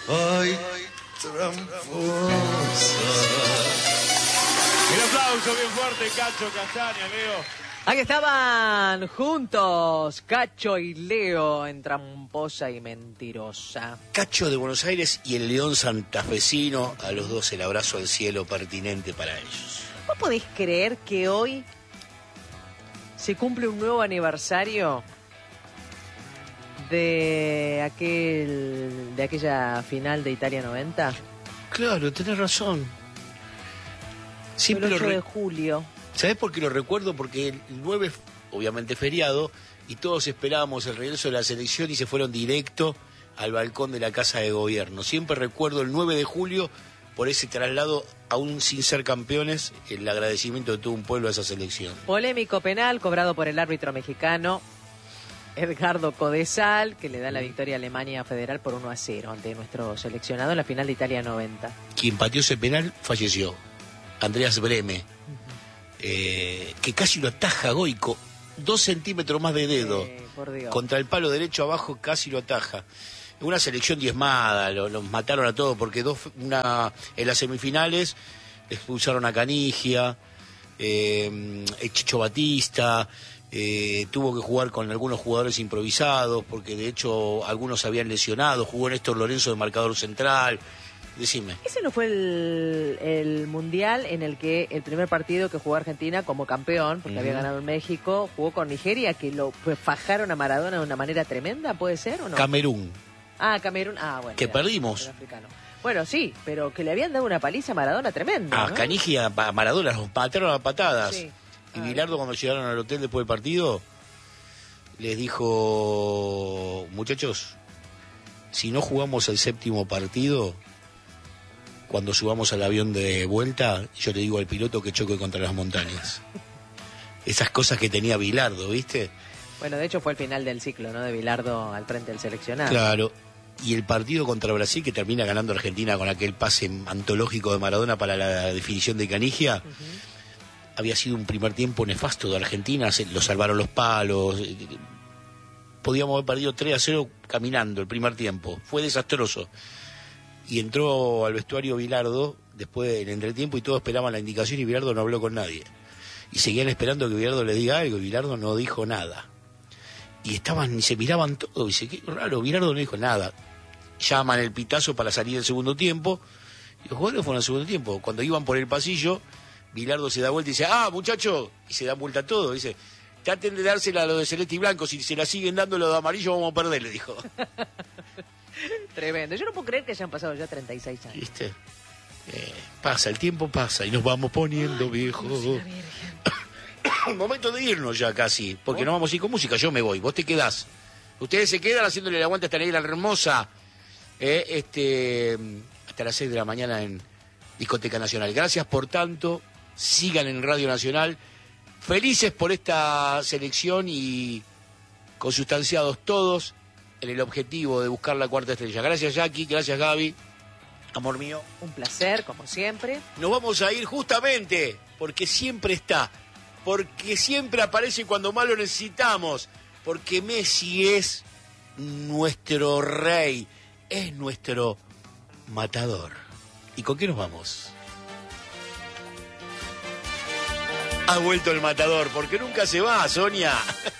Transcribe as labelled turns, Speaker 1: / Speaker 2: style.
Speaker 1: Ay, tramposa.
Speaker 2: El aplauso bien fuerte, Cacho Castaña, Leo.
Speaker 3: Aquí estaban juntos Cacho y Leo en Tramposa y Mentirosa.
Speaker 4: Cacho de Buenos Aires y el León santafesino, a los dos el abrazo al cielo pertinente para ellos.
Speaker 3: ¿Vos podés creer que hoy se cumple un nuevo aniversario de aquella final de Italia 90?
Speaker 4: Claro, tenés razón. Siempre
Speaker 3: el 8 de julio.
Speaker 4: ¿Sabés por qué lo recuerdo? Porque el 9, obviamente feriado, y todos esperábamos el regreso de la selección y se fueron directo al balcón de la Casa de Gobierno. Siempre recuerdo el 9 de julio por ese traslado, aún sin ser campeones, el agradecimiento de todo un pueblo a esa selección.
Speaker 3: Polémico penal cobrado por el árbitro mexicano Edgardo Codesal, que le da la victoria a Alemania Federal por 1-0 ante nuestro seleccionado en la final de Italia 90.
Speaker 4: Quien pateó ese penal falleció, Andreas Brehme. Que casi lo ataja Goico, 2 centímetros más de dedo,
Speaker 3: por Dios.
Speaker 4: Contra el palo derecho abajo casi lo ataja. Una selección diezmada, los mataron a todos, porque en las semifinales expulsaron a Canigia, el Chicho Batista, tuvo que jugar con algunos jugadores improvisados, porque de hecho algunos se habían lesionado, jugó Néstor Lorenzo de marcador central. Decime.
Speaker 3: ¿Ese no fue el mundial en el que el primer partido que jugó Argentina como campeón, porque había ganado en México, jugó con Nigeria, que lo fajaron a Maradona de una manera tremenda, ¿puede ser o no?
Speaker 4: Camerún.
Speaker 3: Camerún. Bueno.
Speaker 4: Que perdimos.
Speaker 3: Bueno, sí, pero que le habían dado una paliza a Maradona tremenda, ¿no?
Speaker 4: Canigia, a Maradona los mataron a patadas.
Speaker 3: Sí.
Speaker 4: Y Bilardo, cuando llegaron al hotel después del partido, les dijo: muchachos, si no jugamos el 7º partido, cuando subamos al avión de vuelta, yo le digo al piloto que choque contra las montañas. Esas cosas que tenía Bilardo, ¿viste?
Speaker 3: Bueno, de hecho fue el final del ciclo, ¿no? De Bilardo al frente del seleccionado.
Speaker 4: Claro. Y el partido contra Brasil, que termina ganando Argentina con aquel pase antológico de Maradona para la definición de Canigia, había sido un primer tiempo nefasto de Argentina, lo salvaron los palos. Podíamos haber perdido 3-0 caminando el primer tiempo. Fue desastroso. Y entró al vestuario Bilardo después del entretiempo y todos esperaban la indicación y Bilardo no habló con nadie. Y seguían esperando que Bilardo le diga algo y Bilardo no dijo nada. Y se miraban todos, y dice, qué raro, Bilardo no dijo nada. Llaman el pitazo para salir del segundo tiempo y los jugadores fueron al segundo tiempo. Cuando iban por el pasillo, Bilardo se da vuelta y dice, muchacho, y se da vuelta todo, dice, traten de dársela a los de celeste y blanco, si se la siguen dando los de amarillo vamos a perder, le dijo.
Speaker 3: Tremendo. Yo no puedo creer que hayan pasado ya 36 años.
Speaker 4: ¿Viste? Pasa, el tiempo pasa y nos vamos poniendo viejos. Momento de irnos ya casi, porque no vamos a ir con música. Yo me voy, vos te quedás. Ustedes se quedan haciéndole el aguante a esta negra hermosa hasta las 6 de la mañana en Discoteca Nacional. Gracias por tanto. Sigan en Radio Nacional. Felices por esta selección y consustanciados todos en el objetivo de buscar la 4ª estrella. Gracias, Jackie, gracias, Gaby, amor mío.
Speaker 3: Un placer, como siempre.
Speaker 4: Nos vamos a ir justamente porque siempre está, porque siempre aparece cuando más lo necesitamos, porque Messi es nuestro rey, es nuestro matador. ¿Y con qué nos vamos? Ha vuelto el matador, porque nunca se va, Sonia.